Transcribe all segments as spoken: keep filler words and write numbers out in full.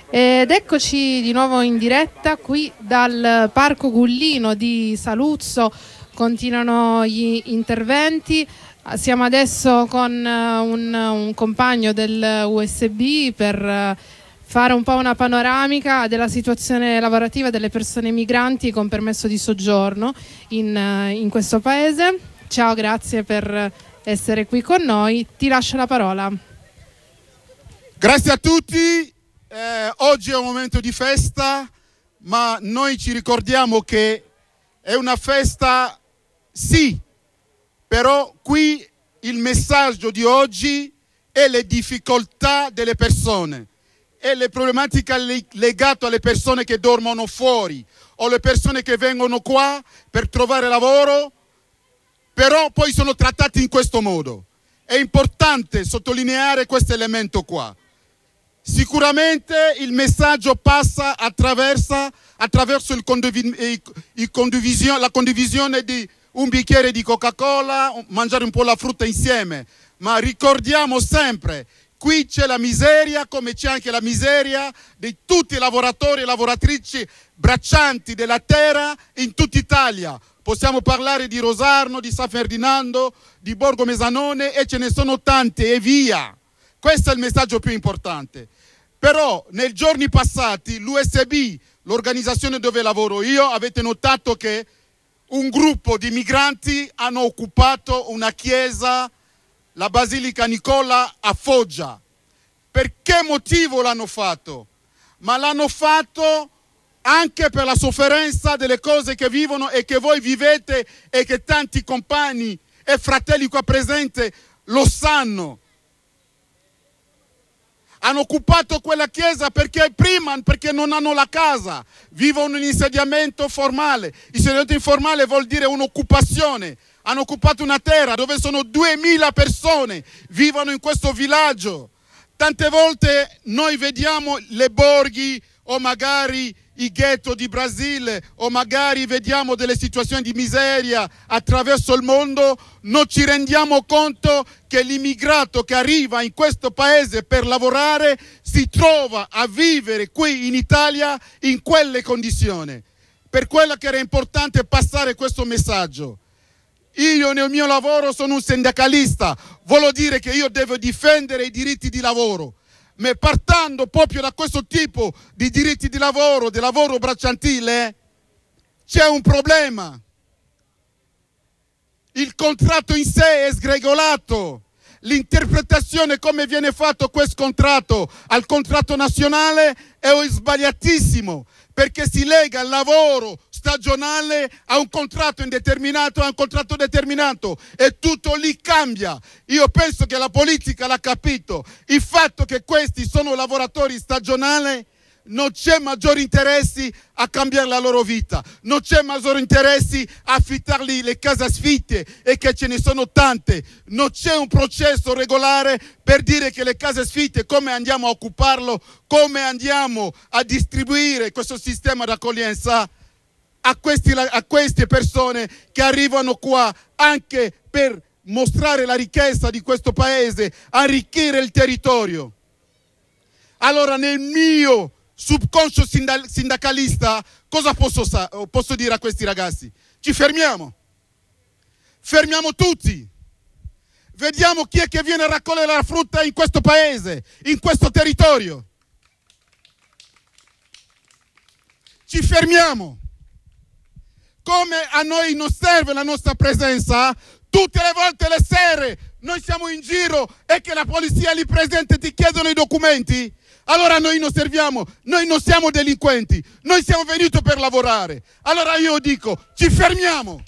Ed eccoci di nuovo in diretta qui dal Parco Gullino di Saluzzo. Continuano gli interventi. Siamo adesso con un, un compagno del U S B per fare un po' una panoramica della situazione lavorativa delle persone migranti con permesso di soggiorno in, in questo paese. Ciao, grazie per essere qui con noi. Ti lascio la parola. Grazie a tutti. Eh, oggi è un momento di festa, ma noi ci ricordiamo che è una festa, sì, però qui il messaggio di oggi è le difficoltà delle persone, è le problematiche legate alle persone che dormono fuori o le persone che vengono qua per trovare lavoro, però poi sono trattati in questo modo. È importante sottolineare questo elemento qua. Sicuramente il messaggio passa attraverso, attraverso il condiv- il, il condivisio- la condivisione di un bicchiere di Coca-Cola, mangiare un po' la frutta insieme, ma ricordiamo sempre, qui c'è la miseria come c'è anche la miseria di tutti i lavoratori e lavoratrici braccianti della terra in tutta Italia. Possiamo parlare di Rosarno, di San Ferdinando, di Borgo Mesanone e ce ne sono tanti e via. Questo è il messaggio più importante. Però nei giorni passati l'U S B, l'organizzazione dove lavoro io, avete notato che un gruppo di migranti hanno occupato una chiesa, la Basilica Nicola a Foggia. Per che motivo l'hanno fatto? Ma l'hanno fatto anche per la sofferenza delle cose che vivono e che voi vivete e che tanti compagni e fratelli qua presenti lo sanno. Hanno occupato quella chiesa perché prima, perché non hanno la casa, vivono in insediamento formale. Insediamento informale vuol dire un'occupazione. Hanno occupato una terra dove sono duemila persone, vivono in questo villaggio. Tante volte noi vediamo le borghi o magari i ghetto di Brasile o magari vediamo delle situazioni di miseria attraverso il mondo, non ci rendiamo conto che l'immigrato che arriva in questo paese per lavorare si trova a vivere qui in Italia in quelle condizioni. Per quello che era importante passare questo messaggio. Io nel mio lavoro sono un sindacalista, vuol dire che io devo difendere i diritti di lavoro. Ma partendo proprio da questo tipo di diritti di lavoro, di lavoro bracciantile, c'è un problema. Il contratto in sé è sgregolato. L'interpretazione come viene fatto questo contratto al contratto nazionale è sbagliatissimo, perché si lega il lavoro stagionale a un contratto indeterminato, a un contratto determinato e tutto lì cambia. Io penso che la politica l'ha capito, il fatto che questi sono lavoratori stagionali, non c'è maggiore interessi a cambiare la loro vita, non c'è maggiore interessi a affittargli le case sfitte e che ce ne sono tante, non c'è un processo regolare per dire che le case sfitte come andiamo a occuparlo, come andiamo a distribuire questo sistema d'accoglienza a, questi, a queste persone che arrivano qua anche per mostrare la ricchezza di questo paese, arricchire il territorio. Allora nel mio subconscio sindacalista cosa posso, posso dire a questi ragazzi? Ci fermiamo, fermiamo tutti, vediamo chi è che viene a raccogliere la frutta in questo paese, in questo territorio. Ci fermiamo. Come a noi non serve la nostra presenza, tutte le volte le sere noi siamo in giro e che la polizia lì presente ti chiedono i documenti, allora noi non serviamo, noi non siamo delinquenti, noi siamo venuti per lavorare. Allora io dico, ci fermiamo.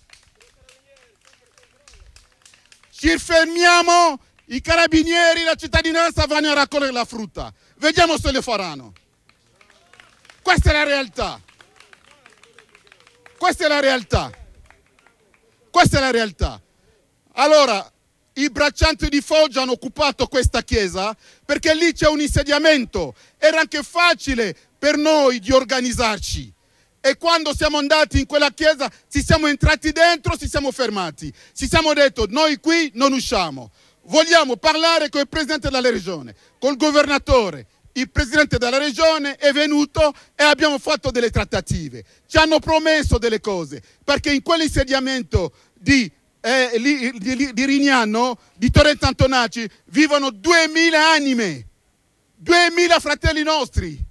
Ci fermiamo, i carabinieri, la cittadinanza vanno a raccogliere la frutta. Vediamo se le faranno. Questa è la realtà. Questa è la realtà. Questa è la realtà. Allora, i braccianti di Foggia hanno occupato questa chiesa perché lì c'è un insediamento. Era anche facile per noi di organizzarci. E quando siamo andati in quella chiesa, ci siamo entrati dentro, ci siamo fermati. Ci siamo detto, noi qui non usciamo. Vogliamo parlare con il Presidente della Regione, col Governatore, il presidente della regione è venuto e abbiamo fatto delle trattative. Ci hanno promesso delle cose, perché in quell'insediamento di, eh, di, di, di Rignano, di Torrente Antonacci, vivono duemila anime, duemila fratelli nostri.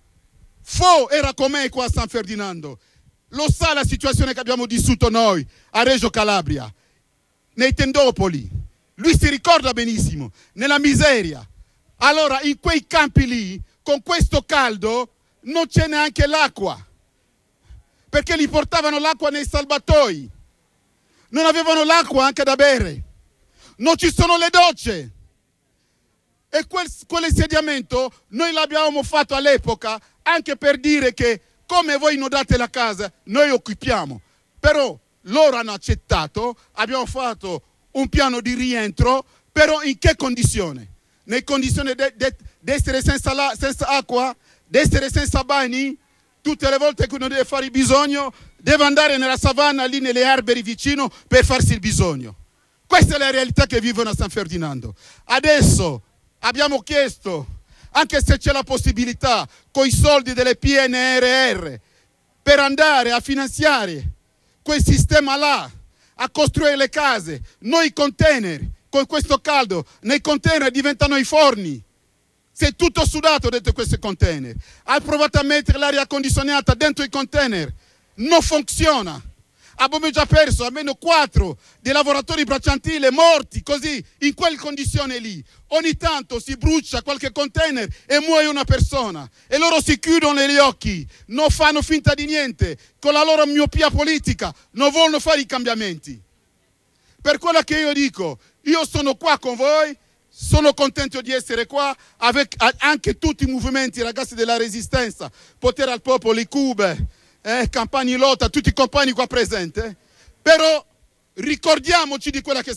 Fo era con me qua a San Ferdinando. Lo sa la situazione che abbiamo vissuto noi a Reggio Calabria, nei tendopoli. Lui si ricorda benissimo, nella miseria. Allora, in quei campi lì, con questo caldo, non c'è neanche l'acqua, perché gli portavano l'acqua nei salvatoi. Non avevano l'acqua anche da bere. Non ci sono le docce. E quel, quell'insediamento noi l'abbiamo fatto all'epoca anche per dire che come voi non date la casa, noi occupiamo. Però loro hanno accettato, abbiamo fatto un piano di rientro, però in che condizione? Nelle condizioni di essere senza, la, senza acqua, di essere senza bagni. Tutte le volte che uno deve fare il bisogno, deve andare nella savana, lì nelle alberi vicino, per farsi il bisogno. Questa è la realtà che vivono a San Ferdinando. Adesso abbiamo chiesto, anche se c'è la possibilità, con i soldi delle P N R R, per andare a finanziare quel sistema là, a costruire le case, noi i container, con questo caldo, nei container diventano i forni. Si è tutto sudato dentro questi container. Hai provato a mettere l'aria condizionata dentro i container, non funziona. Abbiamo già perso almeno quattro dei lavoratori bracciantili morti così, in quelle condizioni lì. Ogni tanto si brucia qualche container e muore una persona e loro si chiudono gli occhi, non fanno finta di niente, con la loro miopia politica non vogliono fare i cambiamenti. Per quello che io dico, io sono qua con voi, sono contento di essere qua, avec anche tutti i movimenti, i ragazzi della Resistenza, Potere al Popolo, i Cube, eh, Campagni Lotta, tutti i compagni qua presenti, però ricordiamoci di quella che